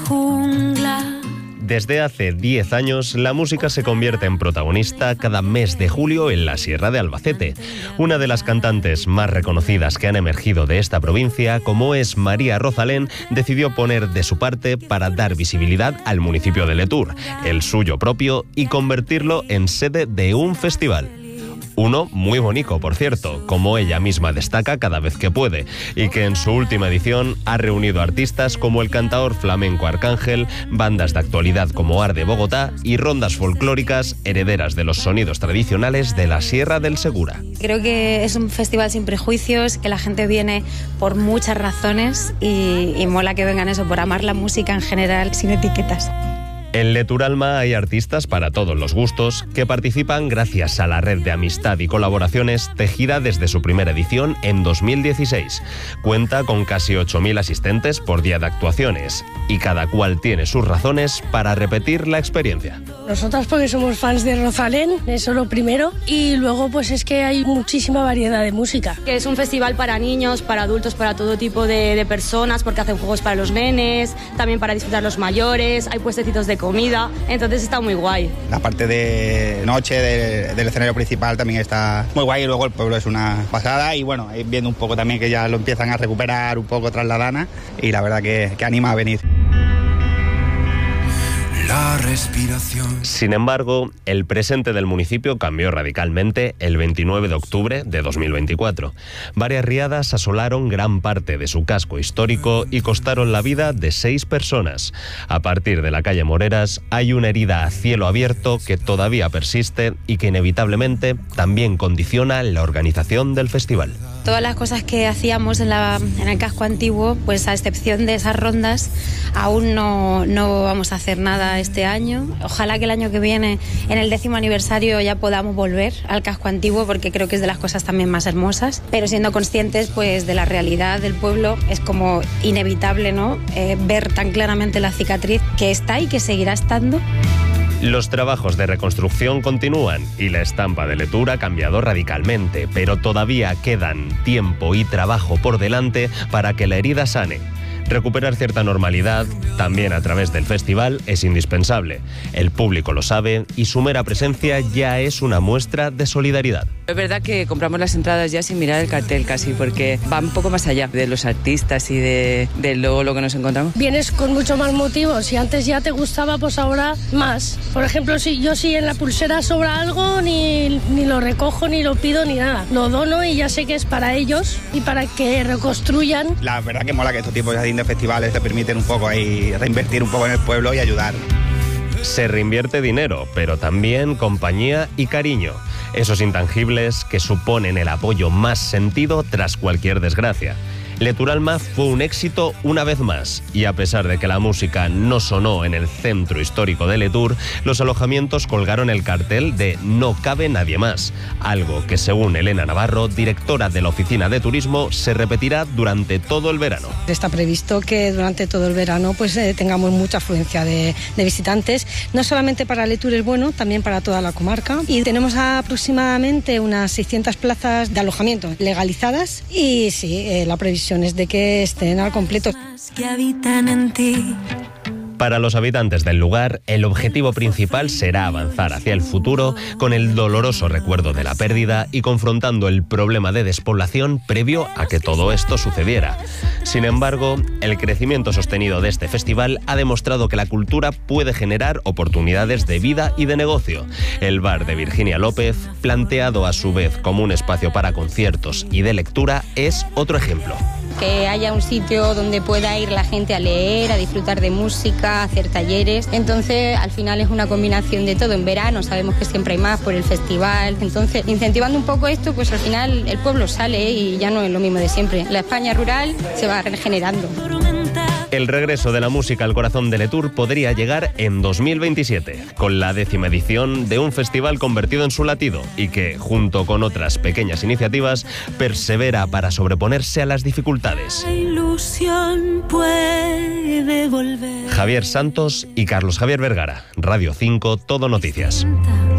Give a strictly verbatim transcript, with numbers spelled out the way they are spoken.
jungla. Desde hace diez años, la música se convierte en protagonista cada mes de julio en la Sierra de Albacete. Una de las cantantes más reconocidas que han emergido de esta provincia, como es María Rosalén, decidió poner de su parte para dar visibilidad al municipio de Letur, el suyo propio, y convertirlo en sede de un festival. Uno muy bonito, por cierto, como ella misma destaca cada vez que puede, y que en su última edición ha reunido artistas como el cantaor flamenco Arcángel, bandas de actualidad como Arde Bogotá y rondas folclóricas herederas de los sonidos tradicionales de la Sierra del Segura. Creo que es un festival sin prejuicios, que la gente viene por muchas razones y, y mola que vengan eso, por amar la música en general, sin etiquetas. En Leturalma hay artistas para todos los gustos que participan gracias a la red de amistad y colaboraciones tejida desde su primera edición en dos mil dieciséis. Cuenta con casi ocho mil asistentes por día de actuaciones y cada cual tiene sus razones para repetir la experiencia. Nosotras porque somos fans de Rosalén, eso lo primero, y luego pues es que hay muchísima variedad de música. Que es un festival para niños, para adultos, para todo tipo de, de personas, porque hacen juegos para los nenes, también para disfrutar los mayores, hay puestecitos de comida, entonces está muy guay. La parte de noche de, del escenario principal también está muy guay y luego el pueblo es una pasada y bueno, viendo un poco también que ya lo empiezan a recuperar un poco tras la dana y la verdad que, que anima a venir. La respiración. Sin embargo, el presente del municipio cambió radicalmente el veintinueve de octubre de dos mil veinticuatro. Varias riadas asolaron gran parte de su casco histórico y costaron la vida de seis personas. A partir de la calle Moreras hay una herida a cielo abierto que todavía persiste y que inevitablemente también condiciona la organización del festival. Todas las cosas que hacíamos en, la, en el casco antiguo, pues a excepción de esas rondas, aún no, no vamos a hacer nada este año. Ojalá que el año que viene, en el décimo aniversario, ya podamos volver al casco antiguo, porque creo que es de las cosas también más hermosas. Pero siendo conscientes pues de la realidad del pueblo, es como inevitable, ¿no? Eh, ver tan claramente la cicatriz que está y que seguirá estando. Los trabajos de reconstrucción continúan y la estampa de Letur ha cambiado radicalmente, pero todavía quedan tiempo y trabajo por delante para que la herida sane. Recuperar cierta normalidad, también a través del festival, es indispensable. El público lo sabe y su mera presencia ya es una muestra de solidaridad. Es verdad que compramos las entradas ya sin mirar el cartel casi, porque va un poco más allá de los artistas y de, de luego lo que nos encontramos. Vienes con mucho más motivos. Si antes ya te gustaba, pues ahora más. Por ejemplo, si yo si en la pulsera sobra algo, ni, ni lo recojo, ni lo pido, ni nada. Lo dono y ya sé que es para ellos y para que reconstruyan. La verdad que mola que estos tipos de festivales te permiten un poco ahí reinvertir un poco en el pueblo y ayudar. Se reinvierte dinero, pero también compañía y cariño. Esos intangibles que suponen el apoyo más sentido tras cualquier desgracia. Leturalma fue un éxito una vez más y a pesar de que la música no sonó en el centro histórico de Letur, los alojamientos colgaron el cartel de No cabe nadie más, algo que según Elena Navarro, directora de la Oficina de Turismo, se repetirá durante todo el verano. Está previsto que durante todo el verano pues eh, tengamos mucha afluencia de, de visitantes, no solamente para Letur es bueno, también para toda la comarca y tenemos aproximadamente unas seiscientas plazas de alojamiento legalizadas y sí, eh, la previsión es de que estén al completo. Que habitan en ti. Para los habitantes del lugar, el objetivo principal será avanzar hacia el futuro con el doloroso recuerdo de la pérdida y confrontando el problema de despoblación previo a que todo esto sucediera. Sin embargo, el crecimiento sostenido de este festival ha demostrado que la cultura puede generar oportunidades de vida y de negocio. El bar de Virginia López, planteado a su vez como un espacio para conciertos y de lectura, es otro ejemplo. Que haya un sitio donde pueda ir la gente a leer, a disfrutar de música, a hacer talleres. Entonces, al final es una combinación de todo. En verano sabemos que siempre hay más por el festival. Entonces, incentivando un poco esto, pues al final el pueblo sale y ya no es lo mismo de siempre. La España rural se va regenerando. El regreso de la música al corazón de Letur podría llegar en dos mil veintisiete, con la décima edición de un festival convertido en su latido y que, junto con otras pequeñas iniciativas, persevera para sobreponerse a las dificultades. La ilusión puede volver. Javier Santos y Carlos Javier Vergara, Radio cinco, Todo Noticias.